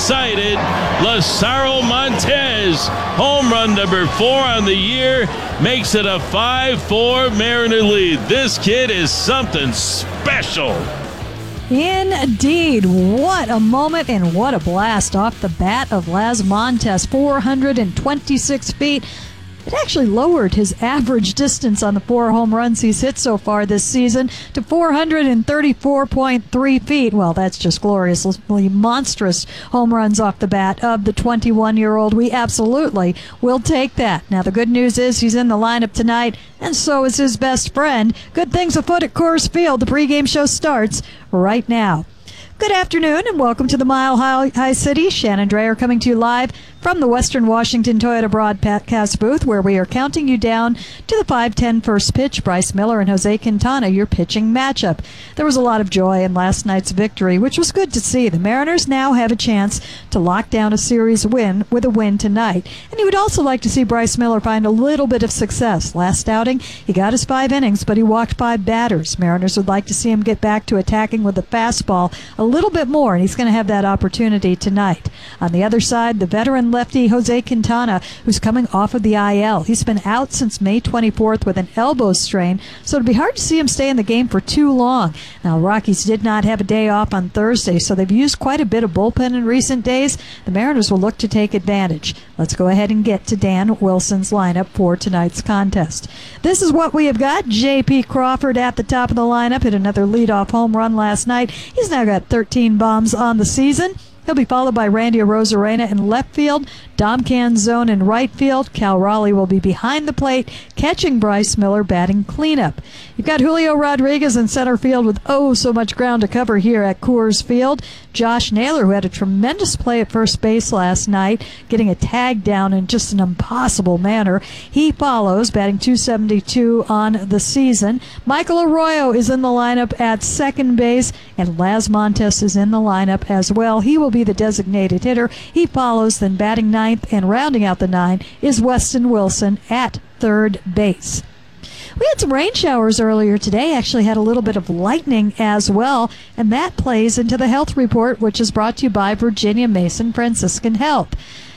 excited. Lazaro Montes, home run number 4 on the year, makes it a 5-4 Mariner lead. This kid is something special. Indeed. What a moment and what a blast off the bat of Laz Montes. 426 feet. It actually lowered his average distance on the 4 home runs he's hit so far this season to 434.3 feet. Well, that's just gloriously monstrous home runs off the bat of the 21-year-old. We absolutely will take that. Now, the good news is he's in the lineup tonight, and so is his best friend. Good things afoot at Coors Field. The pregame show starts right now. Good afternoon and welcome to the Mile High City. Shannon Dreyer coming to you live from the Western Washington Toyota broadcast booth, where we are counting you down to the 5:10 first pitch. Bryce Miller and Jose Quintana, your pitching matchup. There was a lot of joy in last night's victory, which was good to see. The Mariners now have a chance to lock down a series win with a win tonight. And you would also like to see Bryce Miller find a little bit of success. Last outing, he got his 5 innings, but he walked 5 batters. Mariners would like to see him get back to attacking with the fastball a little bit more, and he's going to have that opportunity tonight. On the other side, the veteran lefty Jose Quintana, who's coming off of the IL. He's been out since May 24th with an elbow strain, so it'd be hard to see him stay in the game for too long. Now, Rockies did not have a day off on Thursday, so they've used quite a bit of bullpen in recent days. The Mariners will look to take advantage. Let's go ahead and get to Dan Wilson's lineup for tonight's contest. This is what we have got. J.P. Crawford at the top of the lineup, hit another leadoff home run last night. He's now got 13 bombs on the season. He'll be followed by Randy Arozarena in left field, Dom Canzone in right field. Cal Raleigh will be behind the plate, catching Bryce Miller, batting cleanup. You've got Julio Rodriguez in center field with so much ground to cover here at Coors Field. Josh Naylor, who had a tremendous play at first base last night, getting a tag down in just an impossible manner. He follows, batting .272 on the season. Michael Arroyo is in the lineup at second base, and Laz Montes is in the lineup as well. He will be the designated hitter. He follows, then batting ninth, and rounding out the 9 is Weston Wilson at third base. We had some rain showers earlier today, actually had a little bit of lightning as well, and that plays into the health report, which is brought to you by Virginia Mason Franciscan Health.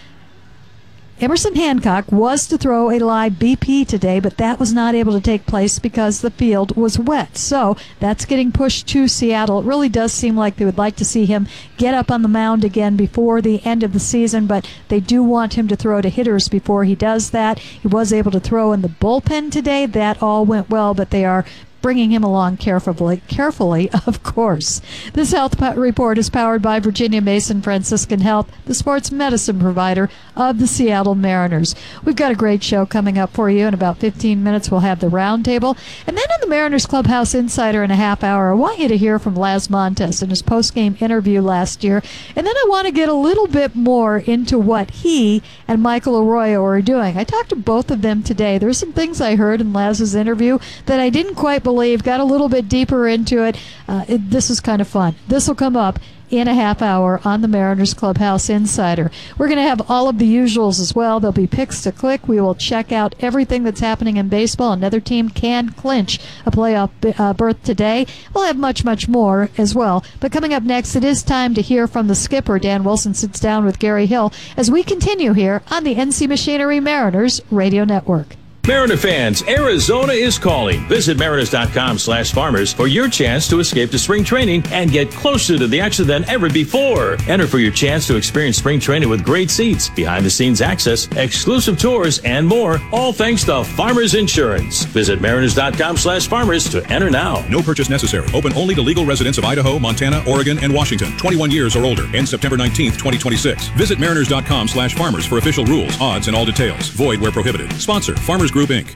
Emerson Hancock was to throw a live BP today, but that was not able to take place because the field was wet. So that's getting pushed to Seattle. It really does seem like they would like to see him get up on the mound again before the end of the season, but they do want him to throw to hitters before he does that. He was able to throw in the bullpen today. That all went well, but they are bringing him along carefully, of course. This health report is powered by Virginia Mason Franciscan Health, the sports medicine provider of the Seattle Mariners. We've got a great show coming up for you. In about 15 minutes, we'll have the roundtable. And then in the Mariners Clubhouse Insider in a half hour, I want you to hear from Laz Montes in his post-game interview last year. And then I want to get a little bit more into what he and Michael Arroyo are doing. I talked to both of them today. There's some things I heard in Laz's interview that I didn't quite believe. Got a little bit deeper into it. This is kind of fun. This will come up in a half hour on the Mariners Clubhouse Insider. We're going to have all of the usuals as well. There'll be picks to click. We will check out everything that's happening in baseball. Another team can clinch a playoff berth today. We'll have much, much more as well. But coming up next, it is time to hear from the skipper. Dan Wilson sits down with Gary Hill as we continue here on the NC Machinery Mariners Radio Network. Mariner fans, Arizona is calling. Visit mariners.com/farmers for your chance to escape to spring training and get closer to the action than ever before. Enter for your chance to experience spring training with great seats, behind-the-scenes access, exclusive tours, and more, all thanks to Farmers Insurance. Visit mariners.com/farmers to enter now. No purchase necessary. Open only to legal residents of Idaho, Montana, Oregon, and Washington. 21 years or older. Ends September 19th, 2026. Visit mariners.com/farmers for official rules, odds, and all details. Void where prohibited. Sponsor, Farmers Group, Inc.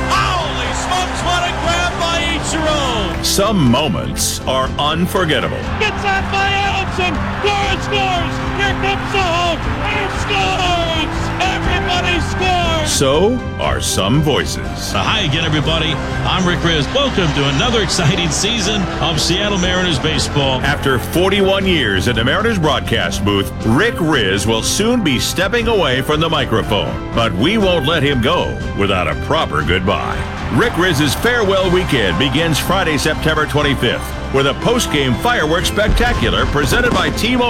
Holy smokes, what a grab by Ichiro! Some moments are unforgettable. Gets that by Allenson! Flores scores! Here comes the home! He scores! Everybody scores! So are some voices. Hi again, everybody. I'm Rick Riz. Welcome to another exciting season of Seattle Mariners baseball. After 41 years at the Mariners broadcast booth, Rick Riz will soon be stepping away from the microphone. But we won't let him go without a proper goodbye. Rick Riz's farewell weekend begins Friday, September 25th with a post-game fireworks spectacular presented by T-Mobile.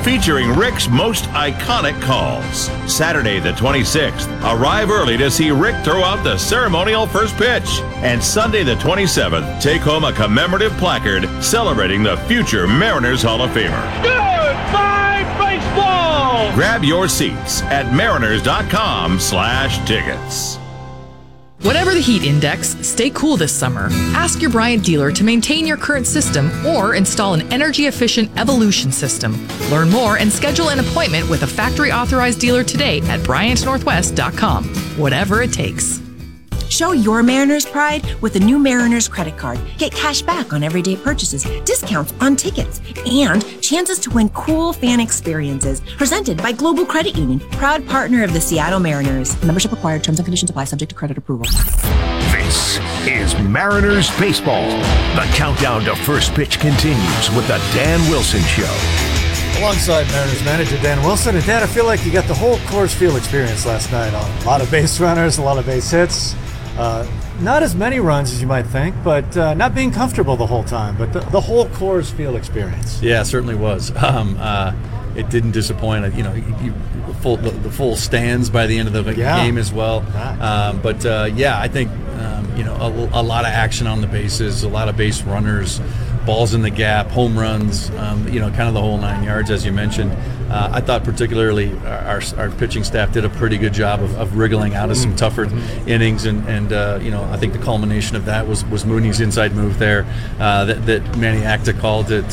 featuring Rick's most iconic calls. Saturday the 26th, arrive early to see Rick throw out the ceremonial first pitch. And Sunday the 27th, take home a commemorative placard celebrating the future Mariners Hall of Famer. Goodbye, baseball! Grab your seats at mariners.com/tickets. Whatever the heat index, stay cool this summer. Ask your Bryant dealer to maintain your current system or install an energy-efficient Evolution system. Learn more and schedule an appointment with a factory-authorized dealer today at BryantNorthwest.com. Whatever it takes. Show your Mariners pride with the new Mariners credit card. Get cash back on everyday purchases, discounts on tickets, and chances to win cool fan experiences. Presented by Global Credit Union, proud partner of the Seattle Mariners. Membership required. Terms and conditions apply. Subject to credit approval. This is Mariners Baseball. The countdown to first pitch continues with the Dan Wilson Show. Alongside Mariners manager Dan Wilson. And Dan, I feel like you got the whole Coors Field experience last night. A lot of base runners, a lot of base hits. Not as many runs as you might think, but not being comfortable the whole time. But the whole Coors Field experience. Yeah, it certainly was. It didn't disappoint. The full stands by the end of the game as well. I think a lot of action on the bases, a lot of base runners, balls in the gap, home runs, kind of the whole 9 yards, as you mentioned. I thought particularly our pitching staff did a pretty good job of wriggling out of some tougher innings, and I think the culmination of that was Mooney's inside move there that Manny Acta called to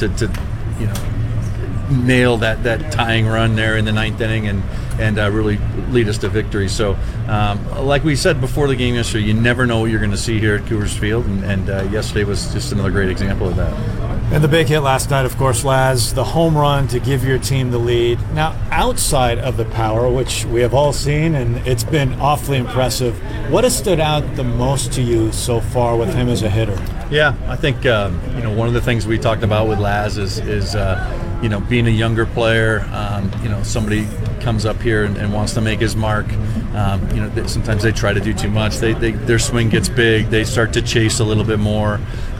nail that tying run there in the ninth inning and really lead us to victory. So like we said before the game yesterday, you never know what you're going to see here at Coors Field, and yesterday was just another great example of that. And the big hit last night, of course, Laz, the home run to give your team the lead. Now, outside of the power, which we have all seen, and it's been awfully impressive, what has stood out the most to you so far with him as a hitter? Yeah, I think one of the things we talked about with Laz is being a younger player. Somebody comes up here and wants to make his mark. Sometimes they try to do too much. Their swing gets big. They start to chase a little bit more.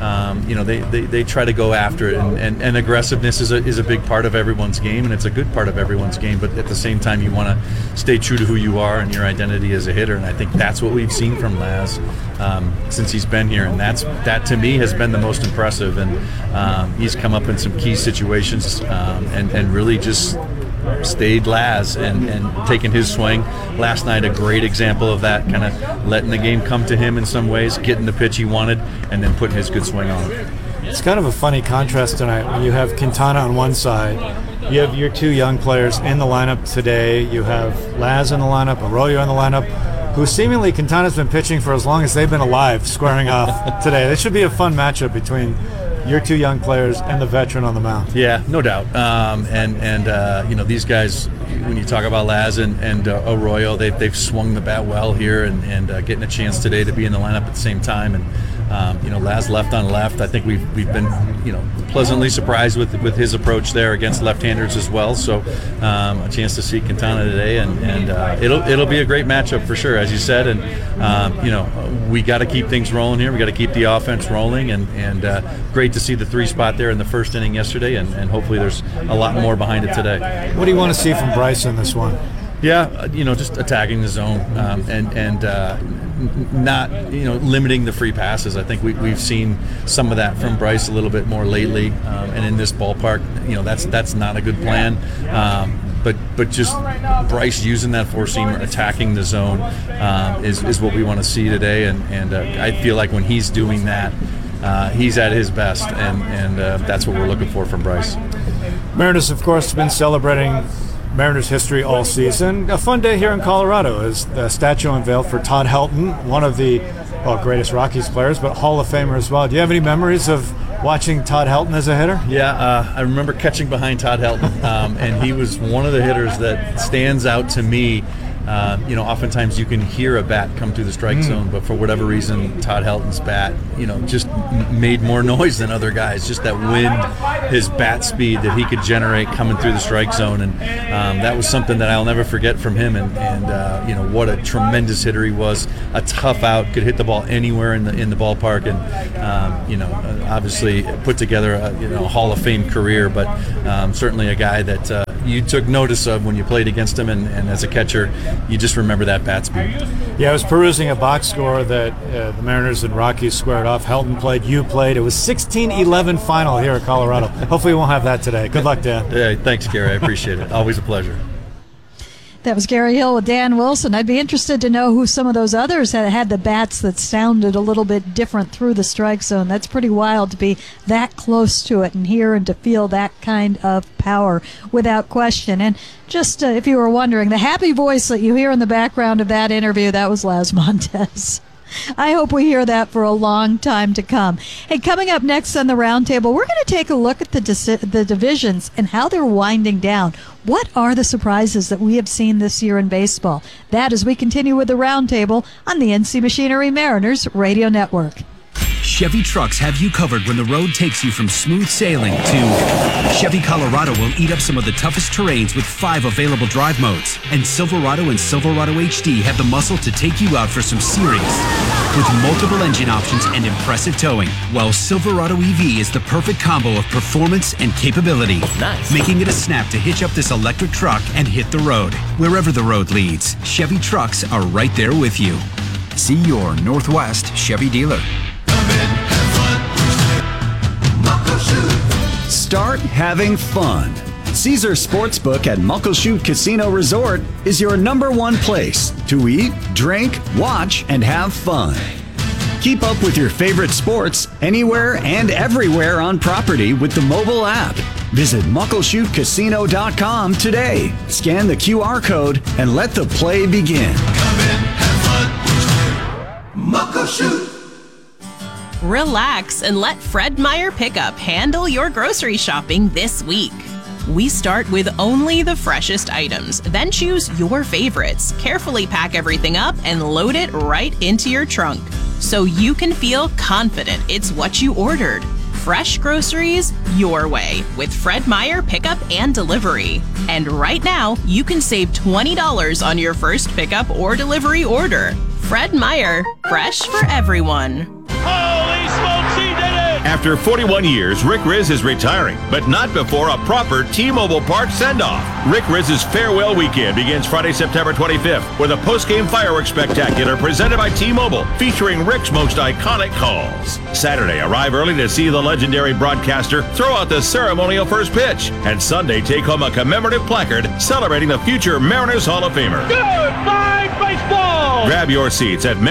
They try to go after it, and aggressiveness is a big part of everyone's game, and it's a good part of everyone's game. But at the same time, you want to stay true to who you are and your identity as a hitter. And I think that's what we've seen from Laz since he's been here, and that to me has been the most impressive. And he's come up in some key situations and really just stayed Laz and taken his swing. Last night, a great example of that, kind of letting the game come to him in some ways, getting the pitch he wanted, and then putting his good swing on it. It's kind of a funny contrast tonight when you have Quintana on one side, you have your two young players in the lineup today, you have Laz in the lineup, Arroyo in the lineup, who seemingly Quintana's been pitching for as long as they've been alive, squaring off today. This should be a fun matchup between your two young players and the veteran on the mound. Yeah, no doubt. These guys, when you talk about Laz and Arroyo, they've swung the bat well here and getting a chance today to be in the lineup at the same time. And Laz left on left. I think we've been pleasantly surprised with his approach there against left-handers as well. So a chance to see Quintana today, and it'll be a great matchup for sure, as you said. And we got to keep things rolling here. We got to keep the offense rolling, and great to see the 3 spot there in the first inning yesterday, and hopefully there's a lot more behind it today. What do you want to see from Bryce in this one? Yeah, just attacking the zone and not limiting the free passes. I think we've seen some of that from Bryce a little bit more lately, and in this ballpark, that's not a good plan. But just Bryce using that four-seamer, attacking the zone is what we want to see today, and I feel like when he's doing that, he's at his best, and that's what we're looking for from Bryce. Mariners, of course, have been celebrating Mariners history all season. A fun day here in Colorado as the statue unveiled for Todd Helton, one of the greatest Rockies players, but Hall of Famer as well. Do you have any memories of watching Todd Helton as a hitter? Yeah, I remember catching behind Todd Helton, and he was one of the hitters that stands out to me oftentimes you can hear a bat come through the strike zone, but for whatever reason, Todd Helton's bat, just made more noise than other guys. Just that wind, his bat speed that he could generate coming through the strike zone, and that was something that I'll never forget from him. And what a tremendous hitter he was. A tough out, could hit the ball anywhere in the ballpark, and obviously put together a Hall of Fame career. But certainly a guy that you took notice of when you played against him, and as a catcher, you just remember that bat speed. Yeah, I was perusing a box score that the Mariners and Rockies squared off. Helton played, you played. It was 16-11 final here at Colorado. Hopefully we won't have that today. Good luck, Dan. Yeah, thanks, Gary. I appreciate it. Always a pleasure. That was Gary Hill with Dan Wilson. I'd be interested to know who some of those others had the bats that sounded a little bit different through the strike zone. That's pretty wild to be that close to it and hear and to feel that kind of power without question. And just if you were wondering, the happy voice that you hear in the background of that interview, that was Laz Montes. I hope we hear that for a long time to come. Hey, coming up next on the Roundtable, we're going to take a look at the divisions and how they're winding down. What are the surprises that we have seen this year in baseball? That as we continue with the Roundtable on the NC Machinery Mariners Radio Network. Chevy trucks have you covered when the road takes you from smooth sailing to Chevy Colorado will eat up some of the toughest terrains with 5 available drive modes. And Silverado and Silverado HD have the muscle to take you out for some serious with multiple engine options and impressive towing. While Silverado EV is the perfect combo of performance and capability, making it a snap to hitch up this electric truck and hit the road. Wherever the road leads, Chevy trucks are right there with you. See your Northwest Chevy dealer. Start having fun. Caesar Sportsbook at Muckleshoot Casino Resort is your #1 place to eat, drink, watch, and have fun. Keep up with your favorite sports anywhere and everywhere on property with the mobile app. Visit MuckleshootCasino.com today. Scan the QR code and let the play begin. Come in, have fun. Muckleshoot. Relax and let Fred Meyer Pickup handle your grocery shopping this week. We start with only the freshest items, then choose your favorites, carefully pack everything up, and load it right into your trunk so you can feel confident it's what you ordered. Fresh groceries your way with Fred Meyer Pickup and Delivery. And right now, you can save $20 on your first pickup or delivery order. Fred Meyer, fresh for everyone. Holy smokes, he did it! After 41 years, Rick Rizzs is retiring, but not before a proper T-Mobile Park send-off. Rick Rizzs' farewell weekend begins Friday, September 25th with a post-game fireworks spectacular presented by T-Mobile, featuring Rick's most iconic calls. Saturday, arrive early to see the legendary broadcaster throw out the ceremonial first pitch. And Sunday, take home a commemorative placard celebrating the future Mariners Hall of Famer. Goodbye, baseball! Grab your seats at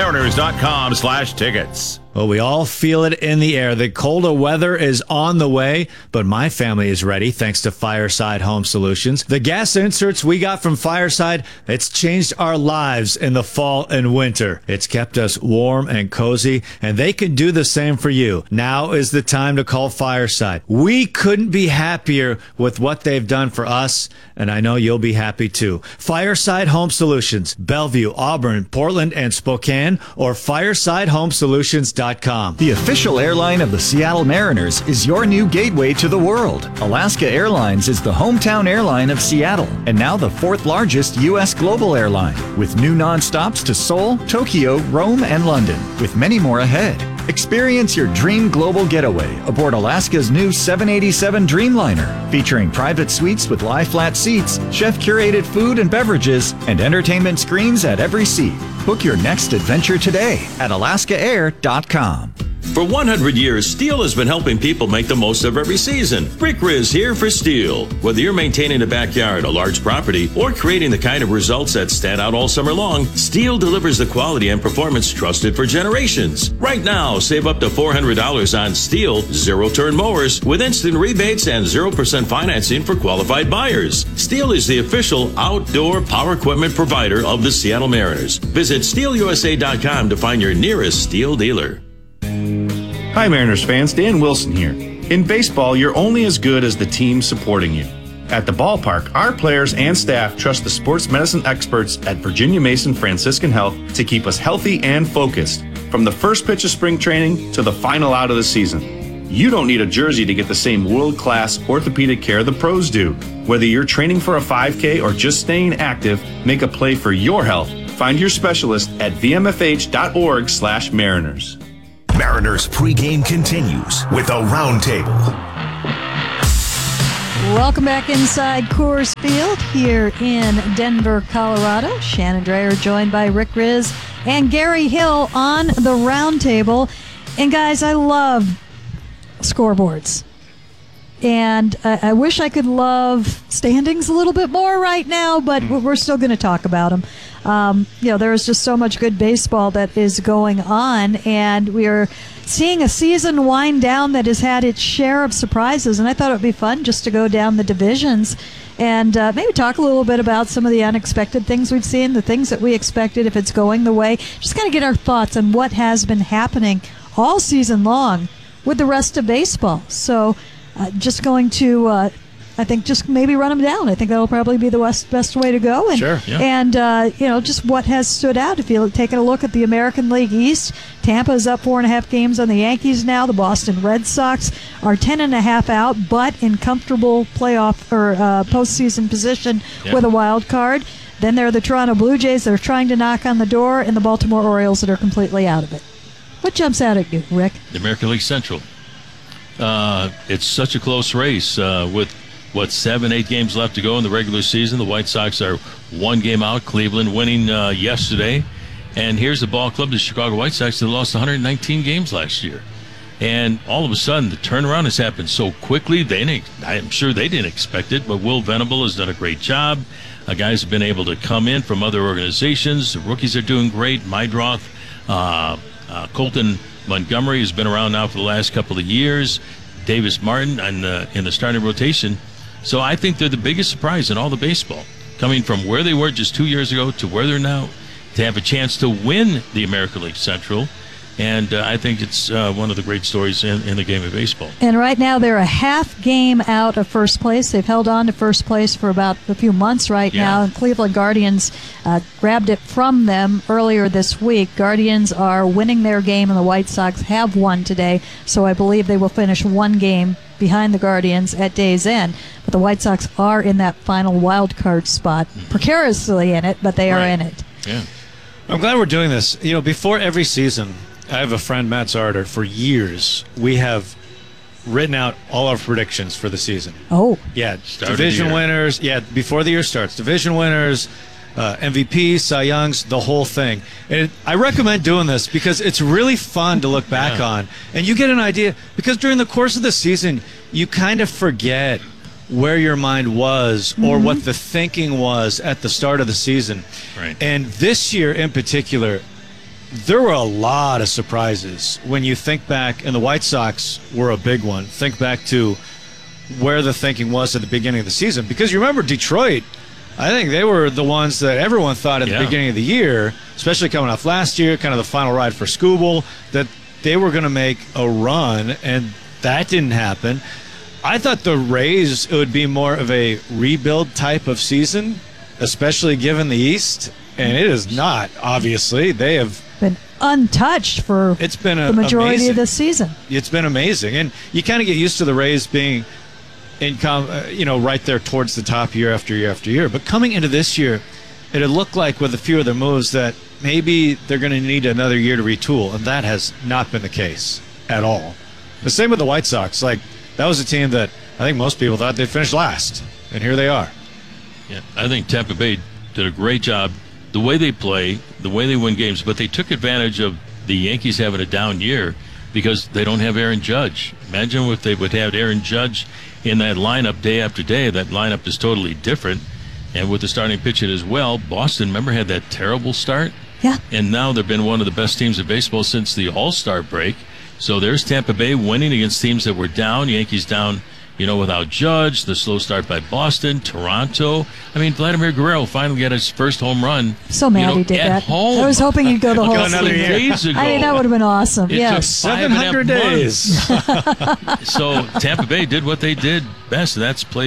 mariners.com/tickets. Well, we all feel it in the air. The colder weather is on the way, but my family is ready thanks to Fireside Home Solutions. The gas inserts we got from Fireside, it's changed our lives in the fall and winter. It's kept us warm and cozy, and they can do the same for you. Now is the time to call Fireside. We couldn't be happier with what they've done for us, and I know you'll be happy too. Fireside Home Solutions, Bellevue, Auburn, Portland, and Spokane, or firesidehomesolutions.com. The official airline of the Seattle Mariners is your new gateway to the world. Alaska Airlines is the hometown airline of Seattle and now the 4th largest U.S. global airline, with new nonstops to Seoul, Tokyo, Rome, and London, with many more ahead. Experience your dream global getaway aboard Alaska's new 787 Dreamliner, featuring private suites with lie-flat seats, chef-curated food and beverages, and entertainment screens at every seat. Book your next adventure today at alaskaair.com. For 100 years, Steel has been helping people make the most of every season. Rick Rizzs here for Steel. Whether you're maintaining a backyard, a large property, or creating the kind of results that stand out all summer long, Steel delivers the quality and performance trusted for generations. Right now, save up to $400 on Steel zero-turn mowers with instant rebates and 0% financing for qualified buyers. Steel is the official outdoor power equipment provider of the Seattle Mariners. Visit SteelUSA.com to find your nearest Steel dealer. Hi Mariners fans, Dan Wilson here. In baseball, you're only as good as the team supporting you. At the ballpark, our players and staff trust the sports medicine experts at Virginia Mason Franciscan Health to keep us healthy and focused, from the first pitch of spring training to the final out of the season. You don't need a jersey to get the same world-class orthopedic care the pros do. Whether you're training for a 5K or just staying active, make a play for your health. Find your specialist at vmfh.org/Mariners. Mariners pregame continues with a roundtable. Welcome back inside Coors Field here in Denver, Colorado. Shannon Dreyer joined by Rick Riz and Gary Hill on the roundtable. And guys, I love scoreboards. And I wish I could love standings a little bit more right now, but we're still going to talk about them. There is just so much good baseball that is going on, and we are seeing a season wind down that has had its share of surprises, and I thought it would be fun just to go down the divisions and maybe talk a little bit about some of the unexpected things we've seen, the things that we expected if it's going the way. Just kind of get our thoughts on what has been happening all season long with the rest of baseball. So just going to, I think, just maybe run them down. I think that'll probably be the best way to go. And, sure. Yeah. And, just what has stood out. If you're taking a look at the American League East, Tampa is up 4.5 games on the Yankees now. The Boston Red Sox are 10.5 out, but in comfortable playoff or postseason position with a wild card. Then there are the Toronto Blue Jays that are trying to knock on the door, and the Baltimore Orioles that are completely out of it. What jumps out at you, Rick? The American League Central. It's such a close race with 7-8 games left to go in the regular season. The White Sox are 1 game out. Cleveland winning yesterday. And here's the ball club, the Chicago White Sox, that lost 119 games last year. And all of a sudden, the turnaround has happened so quickly. I'm sure they didn't expect it, but Will Venable has done a great job. Guys have been able to come in from other organizations. The rookies are doing great. Meidroth, Colton Montgomery has been around now for the last couple of years. Davis Martin in the starting rotation. So I think they're the biggest surprise in all the baseball, coming from where they were just 2 years ago to where they're now, to have a chance to win the American League Central. And I think it's one of the great stories in the game of baseball. And right now they're a half game out of first place. They've held on to first place for about a few months now. And Cleveland Guardians grabbed it from them earlier this week. Guardians are winning their game, and the White Sox have won today. So I believe they will finish 1 game behind the Guardians at day's end. But the White Sox are in that final wild card spot, precariously in it, but they are in it. Yeah. I'm glad we're doing this. Before every season, I have a friend, Matt Zarder. For years, we have written out all our predictions for the season. Oh. Yeah, division winners. Yeah, before the year starts. Division winners, MVP, Cy Youngs, the whole thing. And I recommend doing this because it's really fun to look back on. And you get an idea, because during the course of the season, you kind of forget where your mind was or what the thinking was at the start of the season. Right. And this year in particular, there were a lot of surprises when you think back, and the White Sox were a big one. Think back to where the thinking was at the beginning of the season. Because you remember Detroit, I think they were the ones that everyone thought at the beginning of the year, especially coming off last year, kind of the final ride for Skubal, that they were going to make a run, and that didn't happen. I thought the Rays, it would be more of a rebuild type of season, especially given the East, and it is not, obviously. They have been untouched for the majority of the season. It's been amazing, and you kind of get used to the Rays being right there towards the top year after year after year. But coming into this year, it had looked like with a few of their moves that maybe they're going to need another year to retool, and that has not been the case at all. The same with the White Sox. Like, that was a team that I think most people thought they'd finish last, and here they are. Yeah, I think Tampa Bay did a great job. The way they play, the way they win games, but they took advantage of the Yankees having a down year because they don't have Aaron Judge. Imagine if they would have Aaron Judge in that lineup day after day. That lineup is totally different. And with the starting pitching as well, Boston, remember, had that terrible start? Yeah. And now they've been one of the best teams in baseball since the All-Star break. So there's Tampa Bay winning against teams that were down. Yankees down, without Judge. The slow start by Boston, Toronto. I mean, Vladimir Guerrero finally got his first home run. So mad he did at that. Home. I was hoping he'd go the whole season. Days ago. I mean, that would have been awesome. It took 700 days. So Tampa Bay did what they did best, and that's play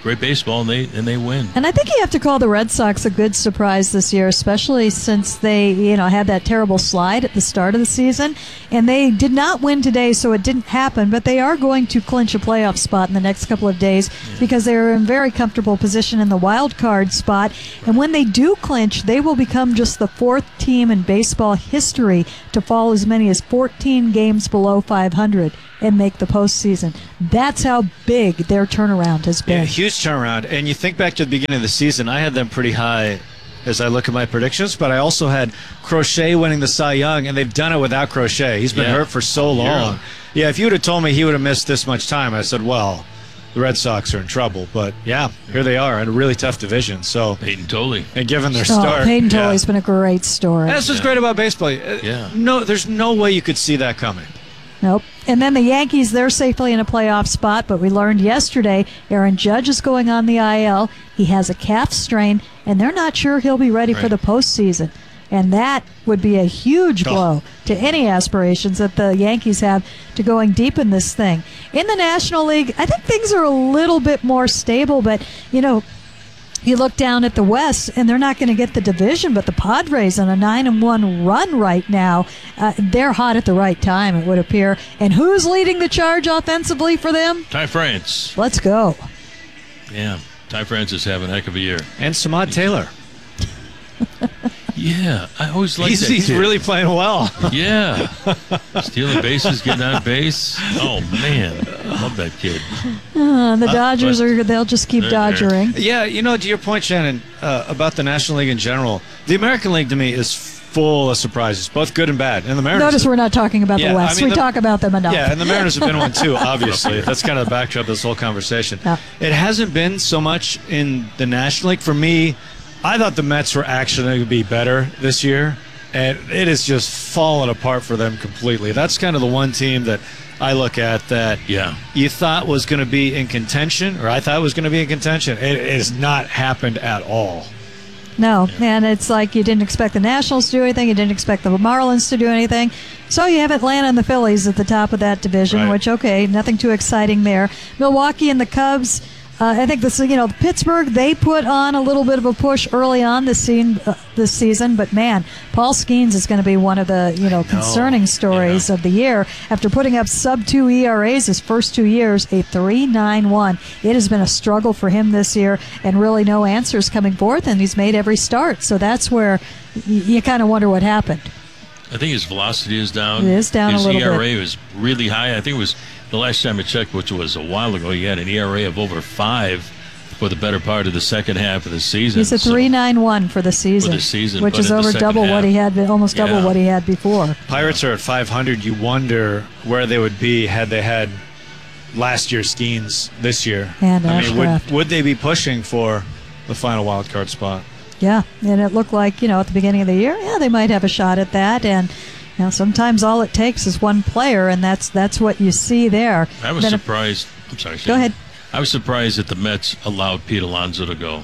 great baseball, and they win. And I think you have to call the Red Sox a good surprise this year, especially since they, had that terrible slide at the start of the season. And they did not win today, so it didn't happen. But they are going to clinch a playoff spot in the next couple of days because they are in very comfortable position in the wild card spot. And when they do clinch, they will become just the 4th team in baseball history to fall as many as 14 games below 500 and make the postseason. That's how big their turnaround has been. Yeah, huge turnaround. And you think back to the beginning of the season, I had them pretty high as I look at my predictions, but I also had Crochet winning the Cy Young, and they've done it without Crochet. He's been hurt for so long. Yeah, if you would have told me he would have missed this much time, I said, well, the Red Sox are in trouble. But, here they are in a really tough division. So Peyton Tolley. And given their start. Peyton Tolley's been a great story. That's what's great about baseball. No, there's no way you could see that coming. Nope. And then the Yankees, they're safely in a playoff spot, but we learned yesterday Aaron Judge is going on the IL. He has a calf strain, and they're not sure he'll be ready for the postseason. And that would be a huge blow to any aspirations that the Yankees have to going deep in this thing. In the National League, I think things are a little bit more stable, but, you look down at the West, and they're not going to get the division, but the Padres on a 9-1 run right now. They're hot at the right time, it would appear. And who's leading the charge offensively for them? Ty France. Let's go. Yeah, Ty France is having a heck of a year. And Samad Taylor. Yeah, I always like that He's kid. really playing well. Yeah. Stealing bases, getting on base. Oh, man. Love that kid. The Dodgers, they'll just keep dodgering. Yeah, to your point, Shannon, about the National League in general, the American League to me is full of surprises, both good and bad. And the Mariners. Notice we're not talking about the West. We talk about them enough. Yeah, and the Mariners have been one too, obviously. That's kind of the backdrop of this whole conversation. Yeah. It hasn't been so much in the National League. For me, I thought the Mets were actually going to be better this year, and it has just fallen apart for them completely. That's kind of the one team that I look at that you thought was going to be in contention, or I thought was going to be in contention. It has not happened at all. No, and it's like you didn't expect the Nationals to do anything. You didn't expect the Marlins to do anything. So you have Atlanta and the Phillies at the top of that division, which, nothing too exciting there. Milwaukee and the Cubs. I think Pittsburgh, they put on a little bit of a push early on this season, but man, Paul Skeens is going to be one of the concerning stories of the year. After putting up sub-2 ERAs his first 2 years, a 3.91. It has been a struggle for him this year, and really no answers coming forth, and he's made every start. So that's where you kind of wonder what happened. I think his velocity is down. It is down a little bit. His ERA was really high. I think it was the last time I checked, which was a while ago, he had an ERA of over 5 for the better part of the second half of the season. He's a 3.91 for the season. Which is over double what he had, almost double what he had before. Pirates are at 500. You wonder where they would be had they had last year's Skeens this year. And would they be pushing for the final wild card spot? Yeah, and it looked like, at the beginning of the year, they might have a shot at that. And sometimes all it takes is one player, and that's what you see there. I was surprised. I'm sorry, Go ahead. I was surprised that the Mets allowed Pete Alonso to go.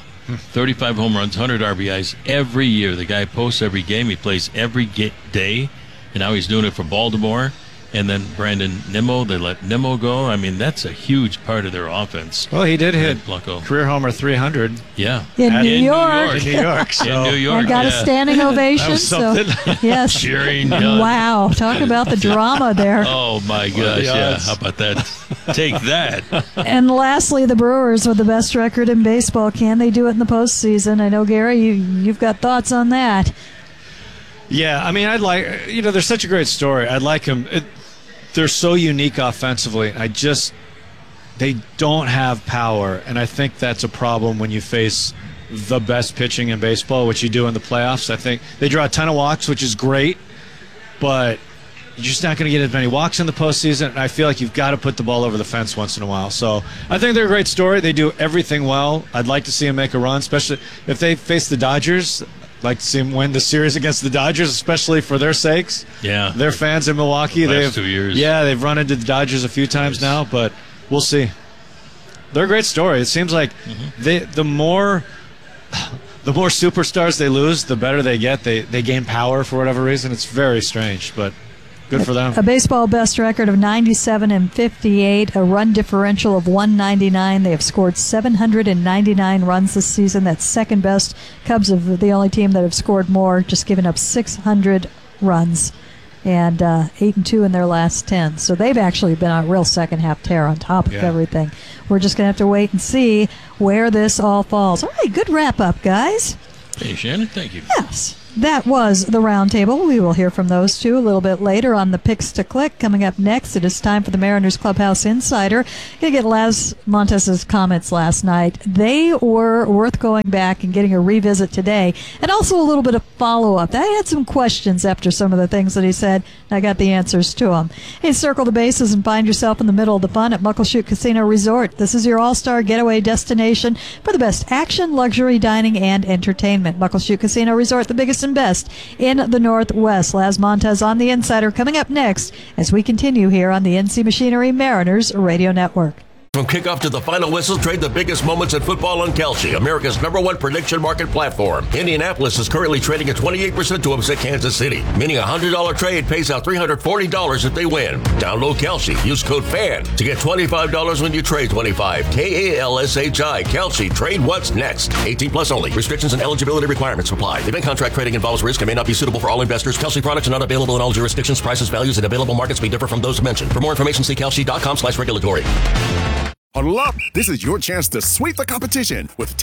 35 home runs, 100 RBIs every year. The guy posts every game. He plays every day, and now he's doing it for Baltimore. And then Brandon Nimmo, they let Nimmo go. I mean, that's a huge part of their offense. Well, he did hit career homer 300. Yeah. In New York. In New York. So. In New York. And got a standing ovation. That was something. So, yes. Cheering. Wow. Talk about the drama there. Oh, my gosh. Yeah. How about that? Take that. And lastly, the Brewers with the best record in baseball. Can they do it in the postseason? I know, Gary, you've got thoughts on that. Yeah, I mean, I'd like, they're such a great story. I'd like them. They're so unique offensively. They don't have power, and I think that's a problem when you face the best pitching in baseball, which you do in the playoffs. I think they draw a ton of walks, which is great, but you're just not going to get as many walks in the postseason, and I feel like you've got to put the ball over the fence once in a while. So I think they're a great story. They do everything well. I'd like to see them make a run, especially if they face the Dodgers. I'd like to see them win the series against the Dodgers, especially for their sakes. Yeah. Their fans in Milwaukee. Last 2 years. Yeah, they've run into the Dodgers a few times now, but we'll see. They're a great story. It seems like the more superstars they lose, the better they get. They gain power for whatever reason. It's very strange, but Good for them. A baseball best record of 97-58, a run differential of 199. They have scored 799 runs this season. That's second best. Cubs are the only team that have scored more, just giving up 600 runs. And 8-2 in their last 10. So they've actually been on a real second-half tear on top of everything. We're just going to have to wait and see where this all falls. All right, good wrap-up, guys. Hey, Shannon, thank you. Yes. That was the roundtable. We will hear from those two a little bit later on the Picks to Click. Coming up next, it is time for the Mariners Clubhouse Insider. Going to get Laz Montes' comments last night. They were worth going back and getting a revisit today, and also a little bit of follow-up. I had some questions after some of the things that he said, and I got the answers to them. Hey, circle the bases and find yourself in the middle of the fun at Muckleshoot Casino Resort. This is your all-star getaway destination for the best action, luxury, dining, and entertainment. Muckleshoot Casino Resort, the biggest and best in the Northwest. Laz Montes on the Insider coming up next as we continue here on the NC Machinery Mariners Radio Network. From kickoff to the final whistle, trade the biggest moments in football on Kalshi, America's #1 prediction market platform. Indianapolis is currently trading at 28% to upset Kansas City, meaning a $100 trade pays out $340 if they win. Download Kalshi. Use code FAN to get $25 when you trade 25. KALSHI. Kalshi. Trade what's next. 18 plus only. Restrictions and eligibility requirements apply. Event contract trading involves risk and may not be suitable for all investors. Kalshi products are not available in all jurisdictions. Prices, values, and available markets may differ from those mentioned. For more information, see kalshi.com/regulatory. Huddle up. This is your chance to sweep the competition with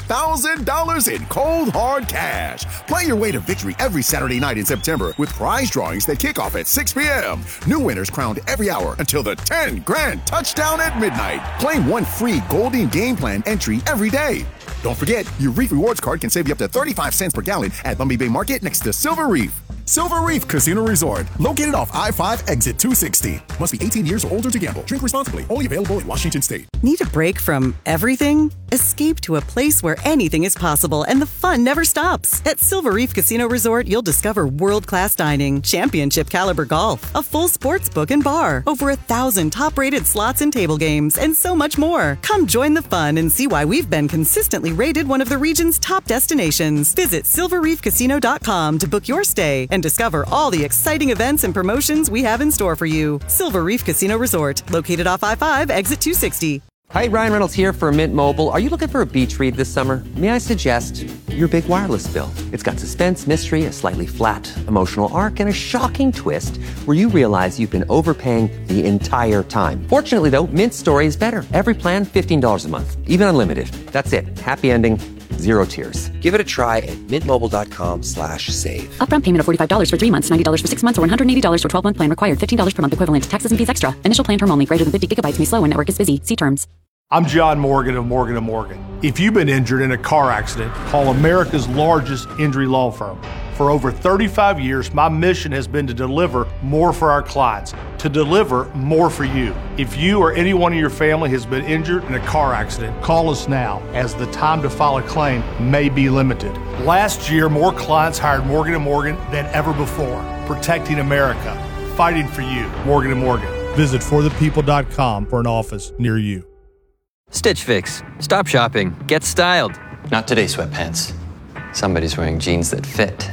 $10,000 in cold, hard cash. Play your way to victory every Saturday night in September with prize drawings that kick off at 6 p.m. New winners crowned every hour until the 10 grand touchdown at midnight. Claim one free Golding Game Plan entry every day. Don't forget, your Reef Rewards card can save you up to 35 cents per gallon at Lumby Bay Market next to Silver Reef. Silver Reef Casino Resort, located off I-5 exit 260. Must be 18 years or older to gamble. Drink responsibly. Only available in Washington State. Need a break from everything? Escape to a place where anything is possible and the fun never stops. At Silver Reef Casino Resort, you'll discover world-class dining, championship caliber golf, a full sports book and bar, over 1,000 top-rated slots and table games, and so much more. Come join the fun and see why we've been consistently rated one of the region's top destinations. Visit silverreefcasino.com to book your stay and discover all the exciting events and promotions we have in store for you. Silver Reef Casino Resort, located off I-5, exit 260. Hi, Ryan Reynolds here for Mint Mobile. Are you looking for a beach read this summer? May I suggest your big wireless bill? It's got suspense, mystery, a slightly flat emotional arc, and a shocking twist where you realize you've been overpaying the entire time. Fortunately, though, Mint's story is better. Every plan, $15 a month, even unlimited. That's it. Happy ending. Zero tears. Give it a try at mintmobile.com/save. Upfront payment of $45 for 3 months, $90 for 6 months, or $180 for 12-month plan required. $15 per month equivalent. Taxes and fees extra. Initial plan term only. Greater than 50 gigabytes may slow when network is busy. See terms. I'm John Morgan of Morgan & Morgan. If you've been injured in a car accident, call America's largest injury law firm. For over 35 years, my mission has been to deliver more for our clients, to deliver more for you. If you or anyone in your family has been injured in a car accident, call us now, as the time to file a claim may be limited. Last year, more clients hired Morgan & Morgan than ever before, protecting America, fighting for you. Morgan & Morgan. Visit forthepeople.com for an office near you. Stitch Fix. Stop shopping. Get styled. Not today, sweatpants. Somebody's wearing jeans that fit.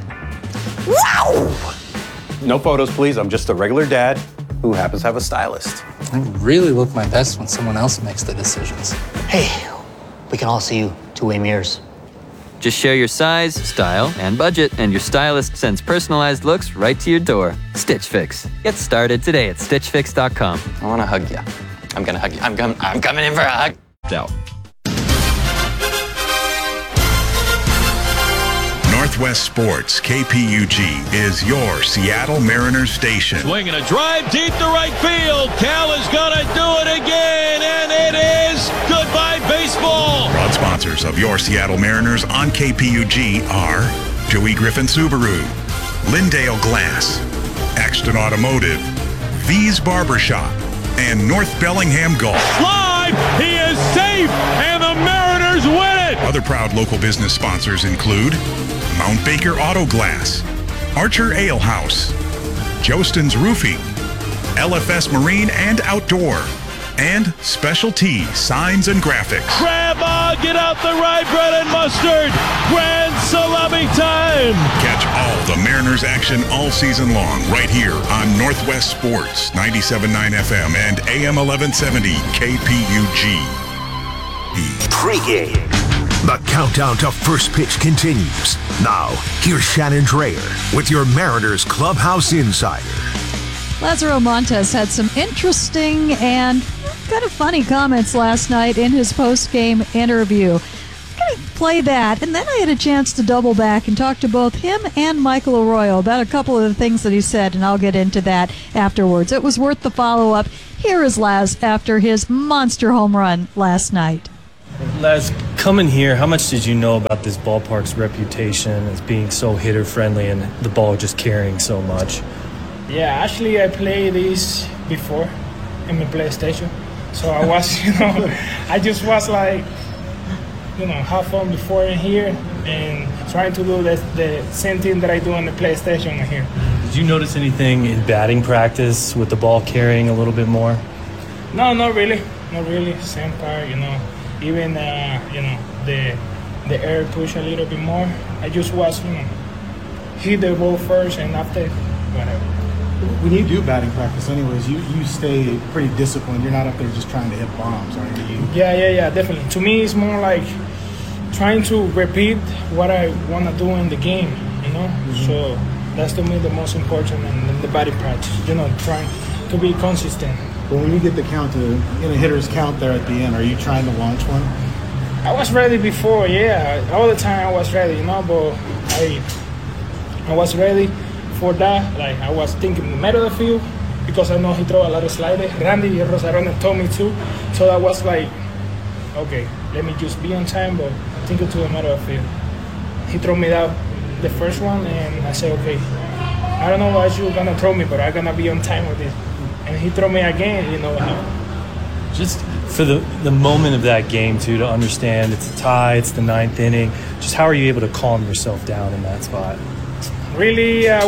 Wow! No photos, please. I'm just a regular dad who happens to have a stylist. I really look my best when someone else makes the decisions. Hey, we can all see you two-way mirrors. Just share your size, style, and budget, and your stylist sends personalized looks right to your door. Stitch Fix. Get started today at StitchFix.com. I want to hug you. I'm going to hug you. I'm coming in for a hug. Out. Northwest Sports, KPUG, is your Seattle Mariners station. Swinging a drive deep to right field. Cal is going to do it again, and it is goodbye baseball. Proud sponsors of your Seattle Mariners on KPUG are Joey Griffin Subaru, Lindale Glass, Axton Automotive, V's Barbershop, and North Bellingham Golf. Live, he is safe, and the Mariners win it! Other proud local business sponsors include Mount Baker Auto Glass, Archer Ale House, Jostin's Roofing, LFS Marine and Outdoor, and Specialty Signs and Graphics. Grandma, get out the rye bread and mustard! Grand Salami Anytime! Catch all the Mariners action all season long right here on Northwest Sports, 97.9 FM and AM 1170 KPUG. Pre-game. The countdown to first pitch continues. Now, here's Shannon Drayer with your Mariners Clubhouse Insider. Lazaro Montes had some interesting and kind of funny comments last night in his post-game interview. I'm going to play that, and then I had a chance to double back and talk to both him and Michael Arroyo about a couple of the things that he said, and I'll get into that afterwards. It was worth the follow-up. Here is Laz after his monster home run last night. Laz, coming here, how much did you know about this ballpark's reputation as being so hitter-friendly and the ball just carrying so much? Yeah, actually I played this before in my PlayStation. So I was, I just was like, have fun before in here and trying to do the same thing that I do on the PlayStation in here. Did you notice anything in batting practice with the ball carrying a little bit more? No, not really. Not really. Same part, Even, the air push a little bit more. I just was, hit the ball first and after, whatever. When you do batting practice anyways, you stay pretty disciplined. You're not up there just trying to hit bombs, are you? Yeah, definitely. To me, it's more like trying to repeat what I want to do in the game, Mm-hmm. So that's to me the most important in the batting practice, trying to be consistent. But when you get the count hitter's count there at the end, are you trying to launch one? I was ready before, yeah. All the time I was ready, but I was ready for that. Like I was thinking the middle of the field because I know he throw a lot of sliders. Randy Rosarona told me too. So that was like, okay, let me just be on time, but thinking to the middle of the field. He threw me that the first one, and I said, okay, I don't know what you're gonna throw me, but I'm gonna be on time with it. And he threw me again, Just for the moment of that game, too, to understand it's a tie, it's the 9th inning, just how are you able to calm yourself down in that spot? Really, I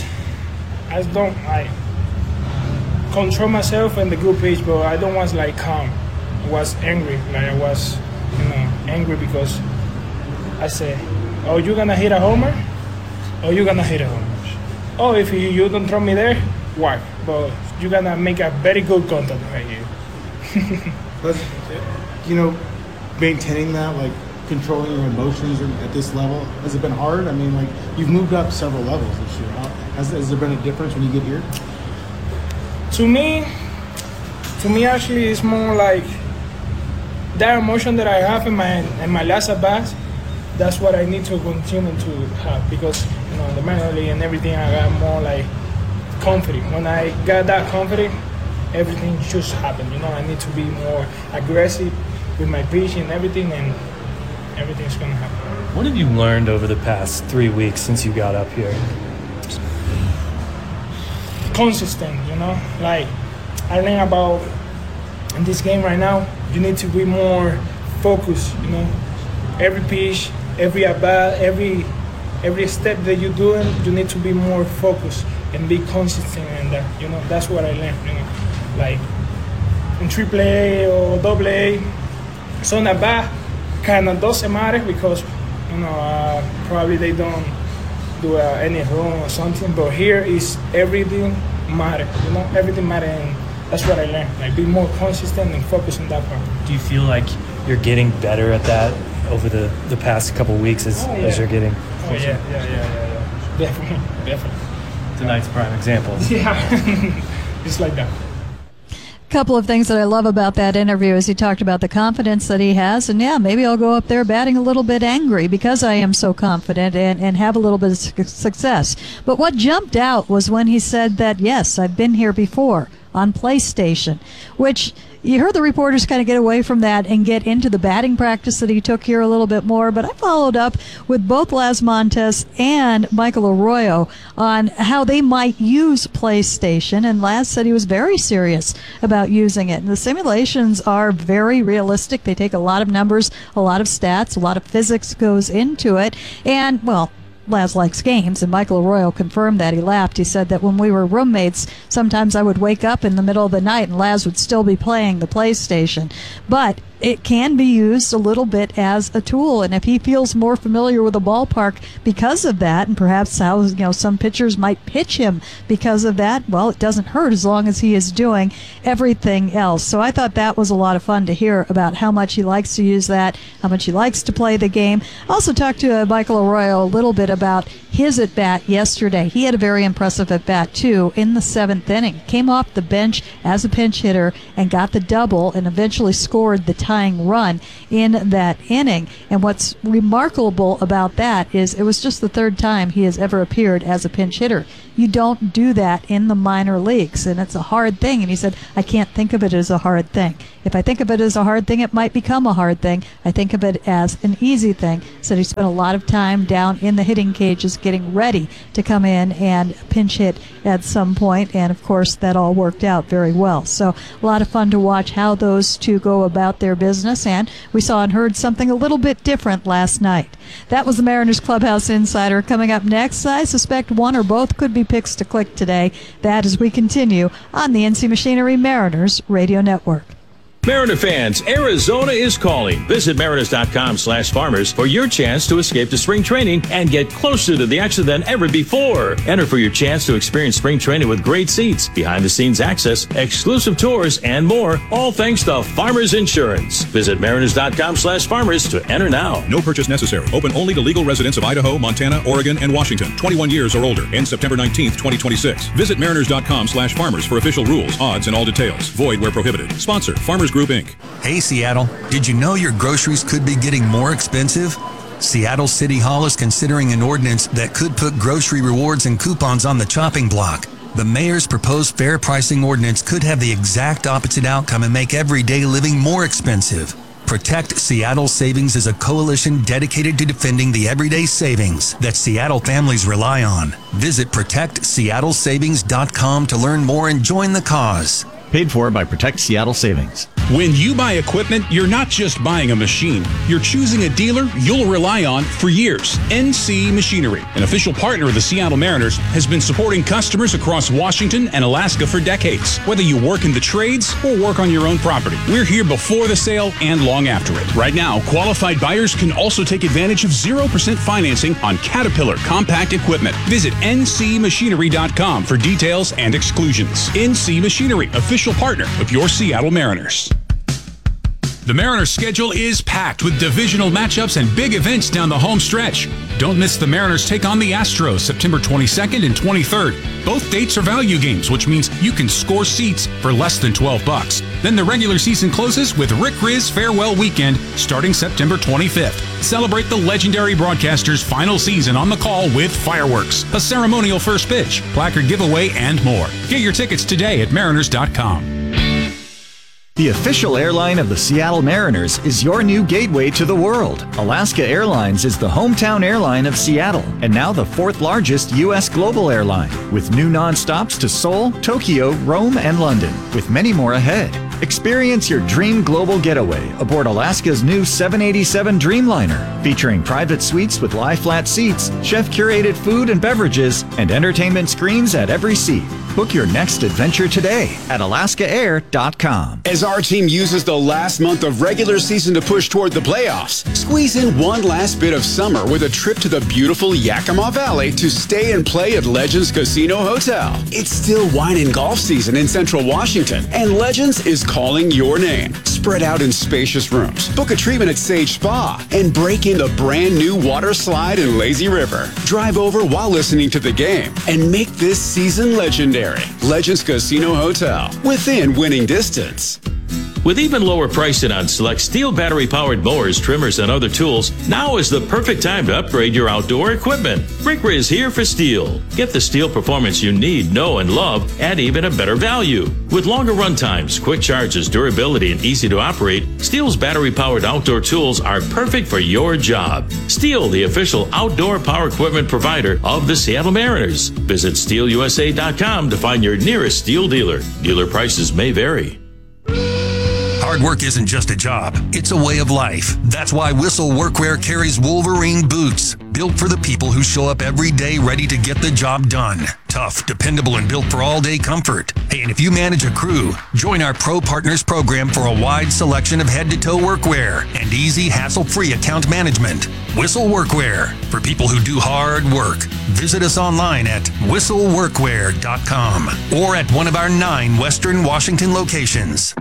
control myself in the good pitch, but I don't was like calm. I was angry, I was, angry because I said, oh, you gonna hit a homer? Oh, you gonna hit a homer? Oh, if you don't throw me there, why? But you're gonna make a very good contact right here. But, maintaining that, like controlling your emotions at this level, has it been hard? I mean, like you've moved up several levels this year. Has there been a difference when you get here? To me, actually, it's more like that emotion that I have in my last at bat. That's what I need to continue to have because the minor league and everything, I got more like confident. When I got that confident, everything just happened. I need to be more aggressive with my pitch and everything, and everything's gonna happen. What have you learned over the past 3 weeks since you got up here? Consistent, like I learned about in this game right now, you need to be more focused, every pitch, every at bat, every step that you're doing, you need to be more focused and be consistent in that. That's what I learned. Like in AAA or AA, so at bat kind of doesn't matter because probably they don't do any wrong or something. But here is everything matter. Everything matter, and that's what I learned. Like be more consistent and focus on that part. Do you feel like you're getting better at that over the past couple of weeks as you're getting closer? Oh yeah. Definitely. Tonight's prime example. Yeah, just like that. Couple of things that I love about that interview is he talked about the confidence that he has, and maybe I'll go up there batting a little bit angry because I am so confident and have a little bit of success. But what jumped out was when he said that, yes, I've been here before on PlayStation, which you heard the reporters kind of get away from that and get into the batting practice that he took here a little bit more. But I followed up with both Laz Montes and Michael Arroyo on how they might use PlayStation. And Laz said he was very serious about using it. And the simulations are very realistic. They take a lot of numbers, a lot of stats, a lot of physics goes into it. And, well, Laz likes games, and Michael Arroyo confirmed that. He laughed. He said that when we were roommates, sometimes I would wake up in the middle of the night and Laz would still be playing the PlayStation. But it can be used a little bit as a tool. And if he feels more familiar with the ballpark because of that, and perhaps how some pitchers might pitch him because of that, well, it doesn't hurt as long as he is doing everything else. So I thought that was a lot of fun to hear about how much he likes to use that, how much he likes to play the game. Also talked to Michael Arroyo a little bit about his at-bat yesterday. He had a very impressive at-bat, too, in the 7th inning. Came off the bench as a pinch hitter and got the double and eventually scored the tying run in that inning. And what's remarkable about that is it was just the 3rd time he has ever appeared as a pinch hitter. You don't do that in the minor leagues, and it's a hard thing. And he said, I can't think of it as a hard thing. If I think of it as a hard thing, it might become a hard thing. I think of it as an easy thing. So he spent a lot of time down in the hitting cages getting ready to come in and pinch hit at some point, and of course that all worked out very well. So a lot of fun to watch how those two go about their business, and we saw and heard something a little bit different last night. That was the Mariners Clubhouse Insider. Coming up next, I suspect one or both could be picks to click today. That as we continue on the NC Machinery Mariners Radio Network. Mariner fans, Arizona is calling. Visit Mariners.com/farmers for your chance to escape to spring training and get closer to the action than ever before. Enter for your chance to experience spring training with great seats, behind-the-scenes access, exclusive tours, and more, all thanks to Farmers Insurance. Visit Mariners.com/farmers to enter now. No purchase necessary. Open only to legal residents of Idaho, Montana, Oregon, and Washington. 21 years or older. Ends September 19th, 2026. Visit Mariners.com/farmers for official rules, odds, and all details. Void where prohibited. Sponsor, Farmers Group, Inc. Hey, Seattle. Did you know your groceries could be getting more expensive? Seattle City Hall is considering an ordinance that could put grocery rewards and coupons on the chopping block. The mayor's proposed fair pricing ordinance could have the exact opposite outcome and make everyday living more expensive. Protect Seattle Savings is a coalition dedicated to defending the everyday savings that Seattle families rely on. Visit ProtectSeattleSavings.com to learn more and join the cause. Paid for by Protect Seattle Savings. When you buy equipment, you're not just buying a machine. You're choosing a dealer you'll rely on for years. NC Machinery, an official partner of the Seattle Mariners, has been supporting customers across Washington and Alaska for decades. Whether you work in the trades or work on your own property, we're here before the sale and long after it. Right now, qualified buyers can also take advantage of 0% financing on Caterpillar compact equipment. Visit ncmachinery.com for details and exclusions. NC Machinery, official partner of your Seattle Mariners. The Mariners' schedule is packed with divisional matchups and big events down the home stretch. Don't miss the Mariners take on the Astros September 22nd and 23rd. Both dates are value games, which means you can score seats for less than $12. Then the regular season closes with Rick Riz Farewell Weekend starting September 25th. Celebrate the legendary broadcaster's final season on the call with fireworks, a ceremonial first pitch, placard giveaway, and more. Get your tickets today at Mariners.com. The official airline of the Seattle Mariners is your new gateway to the world. Alaska Airlines is the hometown airline of Seattle and now the 4th largest U.S. global airline, with new nonstops to Seoul, Tokyo, Rome, and London, with many more ahead. Experience your dream global getaway aboard Alaska's new 787 Dreamliner, featuring private suites with lie-flat seats, chef-curated food and beverages, and entertainment screens at every seat. Book your next adventure today at alaskaair.com. As our team uses the last month of regular season to push toward the playoffs, squeeze in one last bit of summer with a trip to the beautiful Yakima Valley to stay and play at Legends Casino Hotel. It's still wine and golf season in Central Washington, and Legends is calling your name. Spread out in spacious rooms, book a treatment at Sage Spa, and break in the brand new water slide in Lazy River. Drive over while listening to the game and make this season legendary. Legends Casino Hotel, within winning distance. With even lower pricing on select steel battery-powered mowers, trimmers, and other tools, now is the perfect time to upgrade your outdoor equipment. Rick Riz here for STIHL. Get the STIHL performance you need, know, and love at even a better value. With longer run times, quick charges, durability, and easy to operate, STIHL's battery-powered outdoor tools are perfect for your job. STIHL, the official outdoor power equipment provider of the Seattle Mariners. Visit STIHLUSA.com to find your nearest STIHL dealer. Dealer prices may vary. Hard work isn't just a job, it's a way of life. That's why Whistle Workwear carries Wolverine boots. built for the people who show up every day ready to get the job done. Tough, dependable, and built for all-day comfort. Hey, and if you manage a crew, join our Pro Partners program for a wide selection of head-to-toe workwear and easy, hassle-free account management. Whistle Workwear, for people who do hard work. Visit us online at whistleworkwear.com or at one of our 9 Western Washington locations.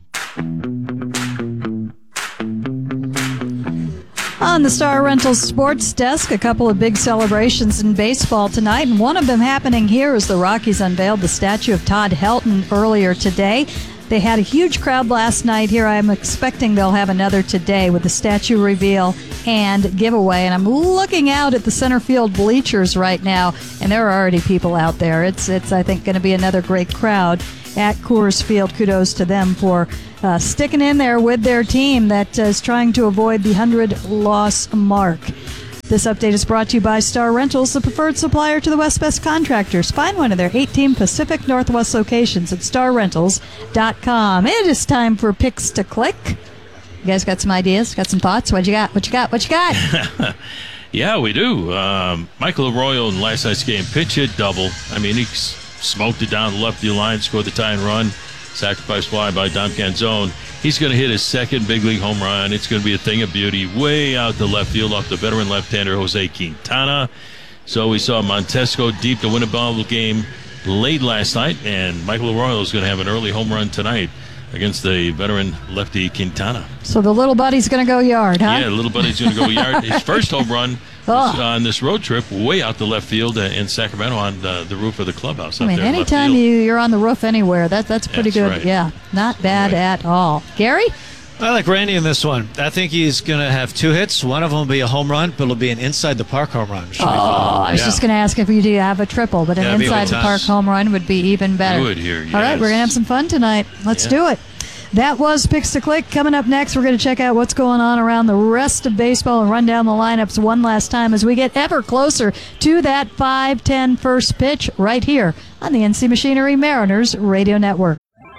On the Star Rentals Sports Desk, a couple of big celebrations in baseball tonight, and one of them happening here as the Rockies unveiled the statue of Todd Helton earlier today. They had a huge crowd last night here. I'm expecting they'll have another today with the statue reveal and giveaway. And I'm looking out at the center field bleachers right now, and there are already people out there. It's I think, going to be another great crowd at Coors Field. Kudos to them for sticking in there with their team that is trying to avoid the 100-loss mark. This update is brought to you by Star Rentals, the preferred supplier to the West Best contractors. Find one of their 18 Pacific Northwest locations at starrentals.com. It is time for Picks to Click. You guys got some ideas? Got some thoughts? What you got? Yeah, we do. Michael Arroyo in last night's game, pitch hit double. I mean, he smoked it down the left field line, scored the tying run. Sacrifice fly by Dom Canzone. He's going to hit his second big league home run. It's going to be a thing of beauty way out to left field off the veteran left-hander Jose Quintana. So we saw Montesco deep to win a ball game late last night, and Michael Arroyo is going to have an early home run tonight against the veteran lefty Quintana. So the little buddy's going to go yard, huh? Yeah, the little buddy's going to go yard. His first home run was on this road trip way out to left field in Sacramento on the roof of the clubhouse. I mean, anytime you're on the roof anywhere, that's pretty good. Right. Yeah, not bad at all. Gary? I like Randy in this one. I think he's going to have 2 hits. One of them will be a home run, but it'll be an inside-the-park home run. I was just going to ask if you do have a triple, but an inside-the-park home run would be even better. Good here, yes. All right, we're going to have some fun tonight. Let's do it. That was Picks to Click. Coming up next, we're going to check out what's going on around the rest of baseball and run down the lineups one last time as we get ever closer to that 5:10 first pitch right here on the NC Machinery Mariners Radio Network.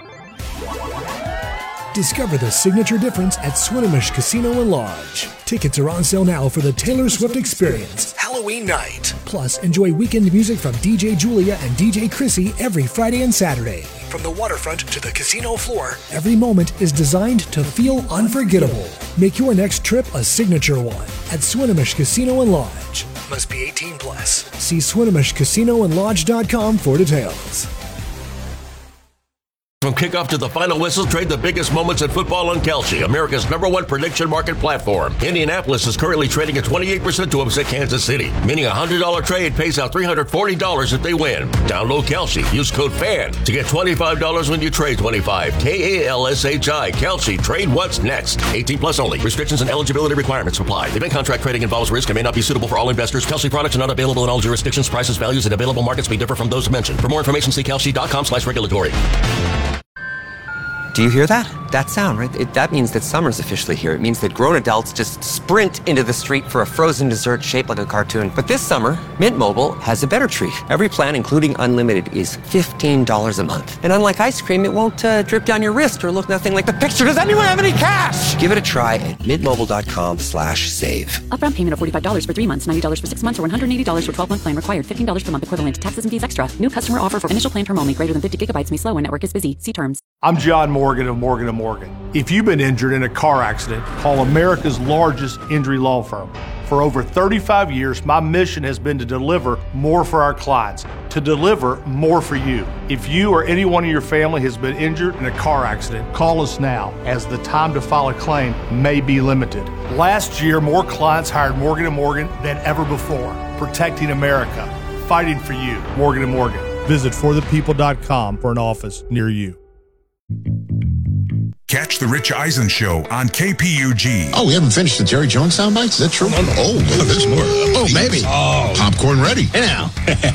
Discover the signature difference at Swinomish Casino and Lodge. Tickets are on sale now for the Taylor Swift Experience Halloween night. Plus, enjoy weekend music from DJ Julia and DJ Chrissy every Friday and Saturday. From the waterfront to the casino floor, every moment is designed to feel unforgettable. Make your next trip a signature one at Swinomish Casino and Lodge. Must be 18 plus. See SwinomishCasinoandLodge.com for details. From kickoff to the final whistle, trade the biggest moments in football on Kalshi, America's #1 prediction market platform. Indianapolis is currently trading at 28% to upset Kansas City, meaning a $100 trade pays out $340 if they win. Download Kalshi. Use code FAN to get $25 when you trade 25. KALSHI. Kalshi. Trade what's next. 18 plus only. Restrictions and eligibility requirements apply. Event contract trading involves risk and may not be suitable for all investors. Kalshi products are not available in all jurisdictions. Prices, values, and available markets may differ from those mentioned. For more information, see kalshi.com/regulatory. Do you hear that? That sound, right? That means that summer's officially here. It means that grown adults just sprint into the street for a frozen dessert shaped like a cartoon. But this summer, Mint Mobile has a better treat. Every plan, including unlimited, is $15 a month. And unlike ice cream, it won't drip down your wrist or look nothing like the picture. Does anyone have any cash? Give it a try at mintmobile.com/save. Upfront payment of $45 for 3 months, $90 for 6 months, or $180 for 12-month plan required. $15 per month equivalent. Taxes and fees extra. New customer offer for initial plan term only. Greater than 50 gigabytes may slow when network is busy. See terms. I'm John Morgan of Morgan & Morgan. If you've been injured in a car accident, call America's largest injury law firm. For over 35 years, my mission has been to deliver more for our clients, to deliver more for you. If you or anyone in your family has been injured in a car accident, call us now, as the time to file a claim may be limited. Last year, more clients hired Morgan & Morgan than ever before, protecting America, fighting for you. Morgan & Morgan. Visit forthepeople.com for an office near you. Catch the Rich Eisen Show on KPUG. Oh, we haven't finished the Jerry Jones soundbites? Is that true? Oh, there's more. Oh, maybe. Oh. Popcorn ready. Now.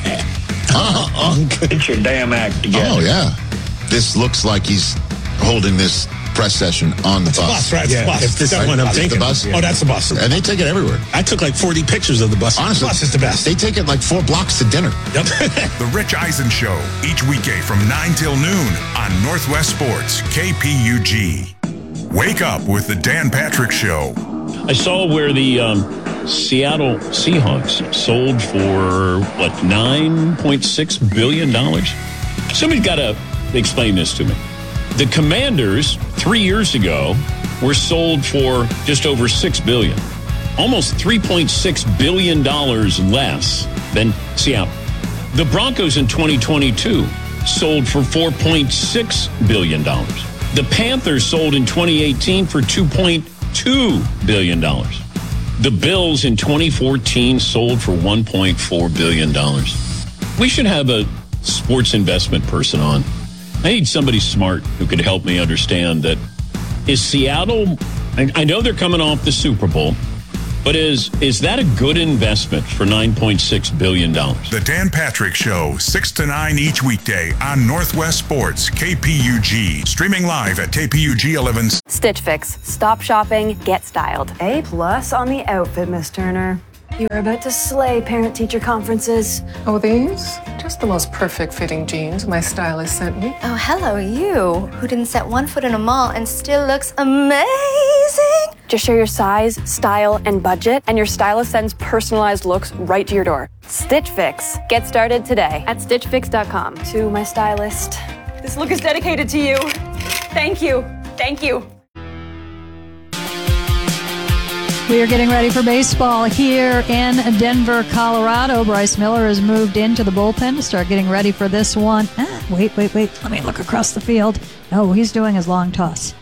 Get your damn act together. Oh, yeah. This looks like he's holding this press session on the bus. Right? Yeah. Bus. If this is what I'm thinking. The bus? Oh, that's the bus. And they take it everywhere. I took like 40 pictures of the bus. Honestly, the bus is the best. They take it like 4 blocks to dinner. Yep. The Rich Eisen Show, each weekday from 9 till noon on Northwest Sports, KPUG. Wake up with the Dan Patrick Show. I saw where the Seattle Seahawks sold for, what, $9.6 billion? Somebody's got to explain this to me. The Commanders, 3 years ago, were sold for just over $6 billion. Almost $3.6 billion less than Seattle. The Broncos in 2022 sold for $4.6 billion. The Panthers sold in 2018 for $2.2 billion. The Bills in 2014 sold for $1.4 billion. We should have a sports investment person on. I need somebody smart who could help me understand that. Is Seattle, I know they're coming off the Super Bowl, but is that a good investment for $9.6 billion? The Dan Patrick Show, 6 to 9 each weekday on Northwest Sports, KPUG. Streaming live at KPUG 11. Stitch Fix. Stop shopping, get styled. A+ on the outfit, Miss Turner. You are about to slay parent-teacher conferences. Oh, these? Just the most perfect fitting jeans my stylist sent me. Oh, hello, you, who didn't set one foot in a mall and still looks amazing. Just share your size, style, and budget, and your stylist sends personalized looks right to your door. Stitch Fix. Get started today at StitchFix.com. To my stylist. This look is dedicated to you. Thank you. Thank you. We are getting ready for baseball here in Denver, Colorado. Bryce Miller has moved into the bullpen to start getting ready for this one. Wait. Let me look across the field. No, he's doing his long toss.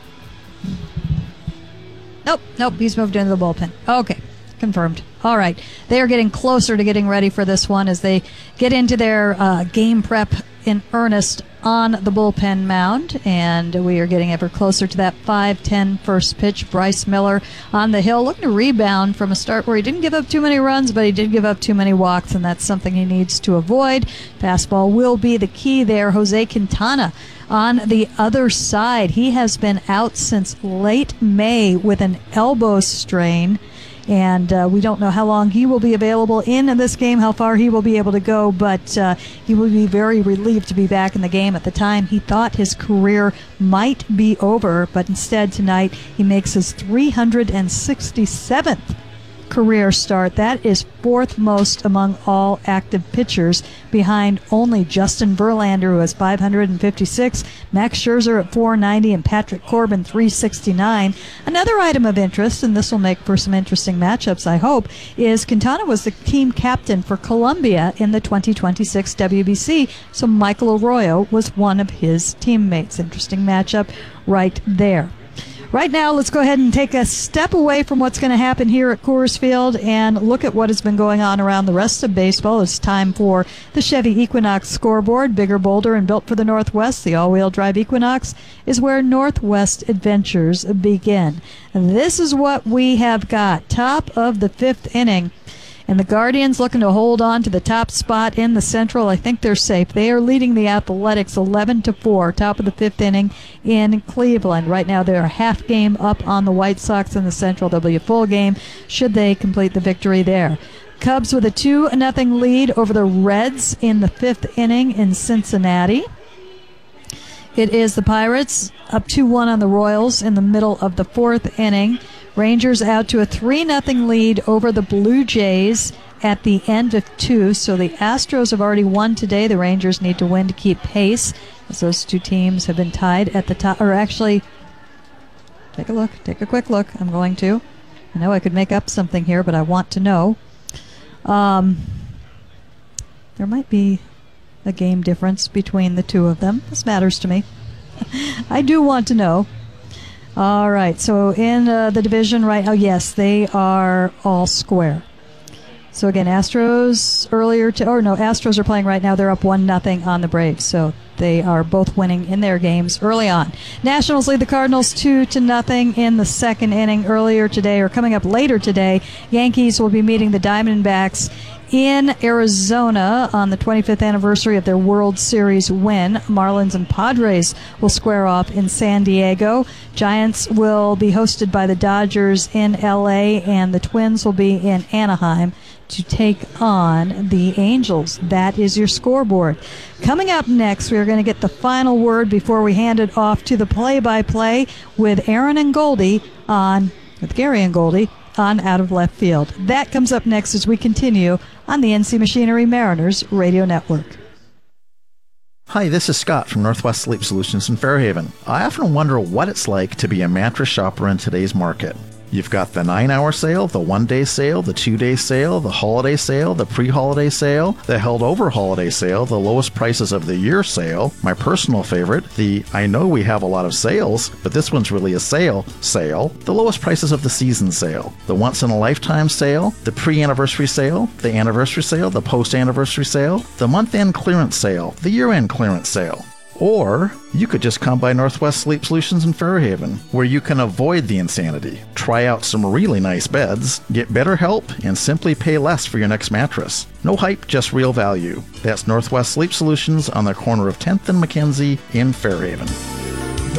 Nope. He's moved into the bullpen. Okay, confirmed. All right. They are getting closer to getting ready for this one as they get into their game prep in earnest on the bullpen mound, and we are getting ever closer to that 5-10 first pitch. Bryce Miller on the hill, looking to rebound from a start where he didn't give up too many runs, but he did give up too many walks, and that's something he needs to avoid. Fastball will be the key there. Jose Quintana on the other side. He has been out since late May with an elbow strain. And we don't know how long he will be available in this game, how far he will be able to go, but he will be very relieved to be back in the game. At the time, he thought his career might be over, but instead tonight he makes his 367th career start. That is fourth most among all active pitchers, behind only Justin Verlander, who has 556, Max Scherzer at 490, and Patrick Corbin 369. Another item of interest, and this will make for some interesting matchups, I hope, is Quintana was the team captain for Colombia in the 2026 WBC, so Michael Arroyo was one of his teammates. Interesting matchup right there. Right now, let's go ahead and take a step away from what's going to happen here at Coors Field and look at what has been going on around the rest of baseball. It's time for the Chevy Equinox scoreboard. Bigger, bolder, and built for the Northwest, the all-wheel drive Equinox is where Northwest adventures begin. And this is what we have got. Top of the fifth inning. And the Guardians looking to hold on to the top spot in the Central. I think they're safe. They are leading the Athletics 11-4, top of the fifth inning in Cleveland. Right now they're a half game up on the White Sox in the Central. They'll be a full game should they complete the victory there. Cubs with a 2-0 lead over the Reds in the fifth inning in Cincinnati. It is the Pirates up 2-1 on the Royals in the middle of the fourth inning. Rangers out to a 3-0 lead over the Blue Jays at the end of 2. So the Astros have already won today. The Rangers need to win to keep pace, as those two teams have been tied at the top. Or actually, take a quick look. I'm going to. I know I could make up something here, but I want to know. There might be a game difference between the two of them. This matters to me. I do want to know. All right, so in the division right now, yes, they are all square. So again, Astros Astros are playing right now. They're up 1-0 on the Braves, so they are both winning in their games early on. Nationals lead the Cardinals 2-0 in the second inning. Coming up later today, Yankees will be meeting the Diamondbacks in Arizona on the 25th anniversary of their World Series win. Marlins and Padres will square off in San Diego. Giants will be hosted by the Dodgers in LA, and the Twins will be in Anaheim to take on the Angels. That is your scoreboard. Coming up next, we are going to get the final word before we hand it off to the play-by-play with Gary and Goldie on Out of Left Field. That comes up next as we continue on the NC Machinery Mariners Radio Network. Hi, this is Scott from Northwest Sleep Solutions in Fairhaven. I often wonder what it's like to be a mattress shopper in today's market. You've got the 9-hour sale, the 1-day sale, the 2-day sale, the holiday sale, the pre-holiday sale, the held over holiday sale, the lowest prices of the year sale, my personal favorite, the I know we have a lot of sales, but this one's really a sale, the lowest prices of the season sale, the once in a lifetime sale, the pre-anniversary sale, the anniversary sale, the post-anniversary sale, the month-end clearance sale, the year-end clearance sale. Or you could just come by Northwest Sleep Solutions in Fairhaven, where you can avoid the insanity, try out some really nice beds, get better help, and simply pay less for your next mattress. No hype, just real value. That's Northwest Sleep Solutions on the corner of 10th and Mackenzie in Fairhaven.